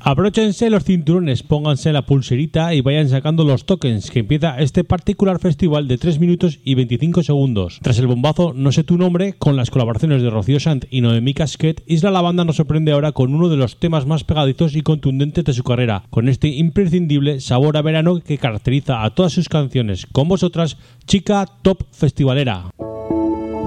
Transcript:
Abróchense los cinturones, pónganse la pulserita y vayan sacando los tokens, que empieza este particular festival de 3 minutos y 25 segundos. Tras el bombazo No sé tu nombre, con las colaboraciones de Rocío Sant y Noemí Casquet, Isla La Banda nos sorprende ahora con uno de los temas más pegadizos y contundentes de su carrera, con este imprescindible sabor a verano que caracteriza a todas sus canciones. Con vosotras, Chica Top Festivalera.